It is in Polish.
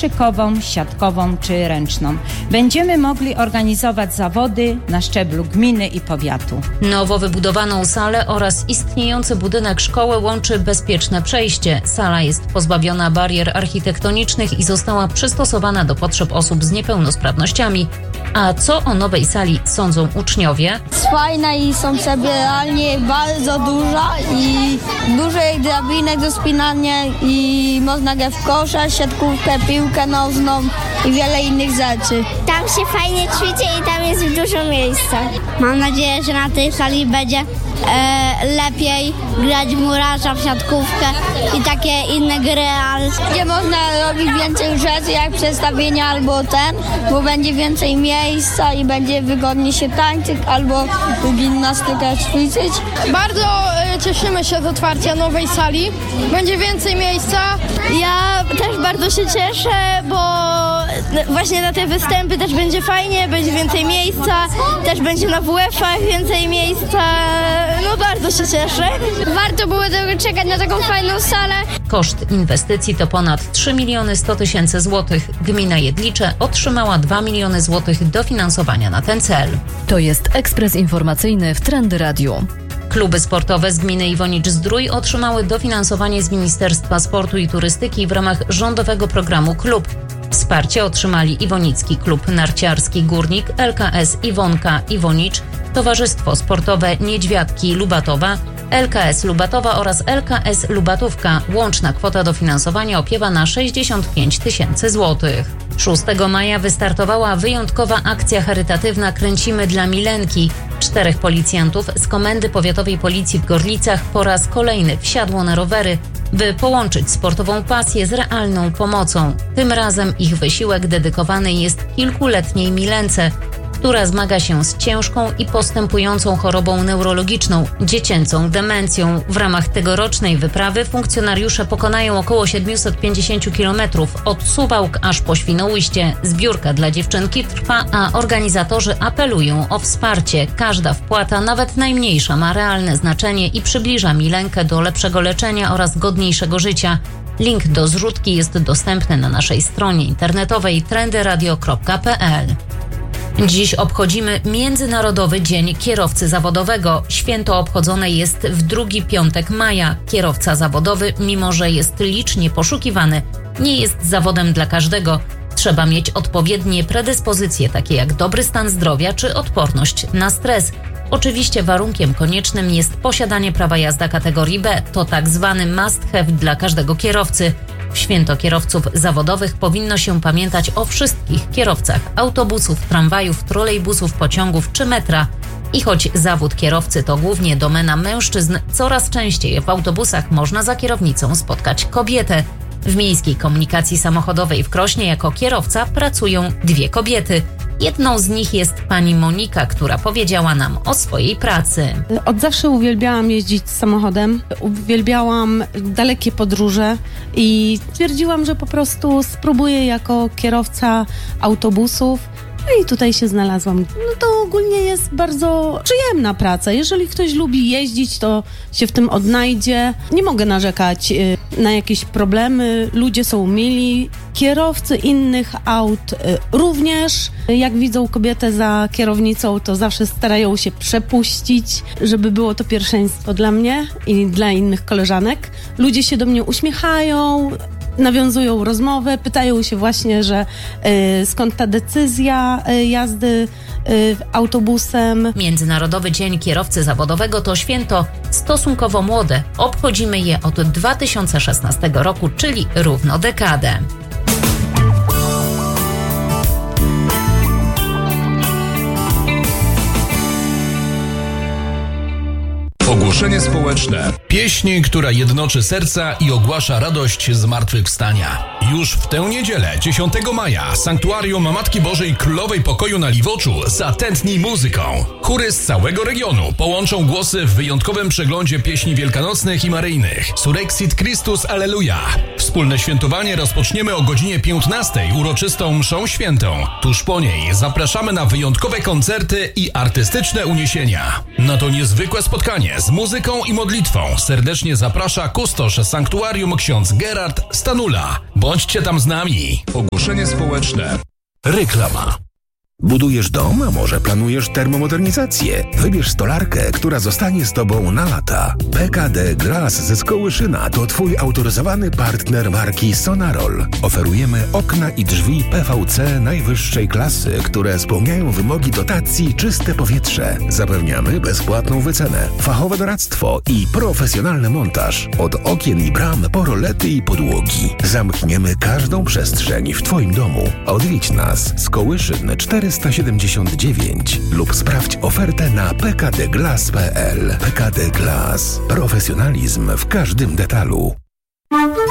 koszykową, siatkową czy ręczną. Będziemy mogli organizować zawody na szczeblu gminy i powiatu. Nowo wybudowaną salę oraz istniejący budynek szkoły łączy bezpieczne przejście. Sala jest pozbawiona barier architektonicznych i została przystosowana do potrzeb osób z niepełnosprawnościami. A co o nowej sali sądzą uczniowie? Jest fajna i są przebieralnie bardzo duża i dużo drabinek do spinania i można grać w kosza, siatkówkę, piłkę nożną i wiele innych rzeczy. Tam się fajnie ćwiczy i tam jest dużo miejsca. Mam nadzieję, że na tej sali będzie lepiej grać w murarza, w siatkówkę i takie inne gry, gdzie można robić więcej rzeczy jak przestawienia albo bo będzie więcej miejsca i będzie wygodnie się tańczyć albo gimnastykę ćwiczyć. Bardzo cieszymy się z otwarcia nowej sali. Będzie więcej miejsca. Ja też bardzo się cieszę, bo właśnie na te występy też będzie fajnie, będzie więcej miejsca, też będzie na WF-ach więcej miejsca. No bardzo się cieszę. Warto było czekać na taką fajną salę. Koszt inwestycji to ponad 3 100 000 złotych. Gmina Jedlicze otrzymała 2 miliony złotych dofinansowania na ten cel. To jest ekspres informacyjny w Trendy Radio. Kluby sportowe z gminy Iwonicz-Zdrój otrzymały dofinansowanie z Ministerstwa Sportu i Turystyki w ramach rządowego programu Klub. Wsparcie otrzymali Iwonicki Klub Narciarski Górnik, LKS Iwonka Iwonicz, Towarzystwo Sportowe Niedźwiadki Lubatowa, LKS Lubatowa oraz LKS Lubatówka. Łączna kwota dofinansowania opiewa na 65 000 złotych. 6 maja wystartowała wyjątkowa akcja charytatywna Kręcimy dla Milenki. 4 policjantów z Komendy Powiatowej Policji w Gorlicach po raz kolejny wsiadło na rowery, by połączyć sportową pasję z realną pomocą. Tym razem ich wysiłek dedykowany jest kilkuletniej Milence, która zmaga się z ciężką i postępującą chorobą neurologiczną, dziecięcą demencją. W ramach tegorocznej wyprawy funkcjonariusze pokonają około 750 km od Suwałk aż po Świnoujście. Zbiórka dla dziewczynki trwa, a organizatorzy apelują o wsparcie. Każda wpłata, nawet najmniejsza, ma realne znaczenie i przybliża Milenkę do lepszego leczenia oraz godniejszego życia. Link do zrzutki jest dostępny na naszej stronie internetowej trendyradio.pl. Dziś obchodzimy Międzynarodowy Dzień Kierowcy Zawodowego. Święto obchodzone jest w drugi piątek maja. Kierowca zawodowy, mimo że jest licznie poszukiwany, nie jest zawodem dla każdego. Trzeba mieć odpowiednie predyspozycje, takie jak dobry stan zdrowia czy odporność na stres. Oczywiście warunkiem koniecznym jest posiadanie prawa jazdy kategorii B. To tak zwany must have dla każdego kierowcy. W święto kierowców zawodowych powinno się pamiętać o wszystkich kierowcach autobusów, tramwajów, trolejbusów, pociągów czy metra. I choć zawód kierowcy to głównie domena mężczyzn, coraz częściej w autobusach można za kierownicą spotkać kobietę. W miejskiej komunikacji samochodowej w Krośnie jako kierowca pracują 2 kobiety. Jedną z nich jest pani Monika, która powiedziała nam o swojej pracy. Od zawsze uwielbiałam jeździć samochodem, uwielbiałam dalekie podróże i stwierdziłam, że po prostu spróbuję jako kierowca autobusów. No i tutaj się znalazłam. No to ogólnie jest bardzo przyjemna praca. Jeżeli ktoś lubi jeździć, to się w tym odnajdzie. Nie mogę narzekać na jakieś problemy. Ludzie są mili. Kierowcy innych aut również. Jak widzą kobietę za kierownicą, to zawsze starają się przepuścić, żeby było to pierwszeństwo dla mnie i dla innych koleżanek. Ludzie się do mnie uśmiechają, nawiązują rozmowę, pytają się właśnie, że skąd ta decyzja jazdy autobusem. Międzynarodowy Dzień Kierowcy Zawodowego to święto stosunkowo młode. Obchodzimy je od 2016 roku, czyli równo dekadę. Ogłoszenie społeczne. Pieśń, która jednoczy serca i ogłasza radość zmartwychwstania. Już w tę niedzielę, 10 maja, Sanktuarium Matki Bożej Królowej Pokoju na Liwoczu zatętni muzyką. Chóry z całego regionu połączą głosy w wyjątkowym przeglądzie pieśni wielkanocnych i maryjnych. Surexit Christus Alleluja. Wspólne świętowanie rozpoczniemy o godzinie 15 uroczystą mszą świętą. Tuż po niej zapraszamy na wyjątkowe koncerty i artystyczne uniesienia. Na to niezwykłe spotkanie z muzyką i modlitwą serdecznie zaprasza kustosz sanktuarium ksiądz Gerard Stanula. Bądźcie tam z nami. Ogłoszenie społeczne. Reklama. Budujesz dom, a może planujesz termomodernizację? Wybierz stolarkę, która zostanie z Tobą na lata. PKD Glass ze Skołyszyna to Twój autoryzowany partner marki Sonarol. Oferujemy okna i drzwi PVC najwyższej klasy, które spełniają wymogi dotacji Czyste Powietrze. Zapewniamy bezpłatną wycenę, fachowe doradztwo i profesjonalny montaż. Od okien i bram po rolety i podłogi. Zamkniemy każdą przestrzeń w Twoim domu. Odwiedź nas. Skołyszyn 479 lub sprawdź ofertę na pkdglass.pl. PKD Glass. Profesjonalizm w każdym detalu.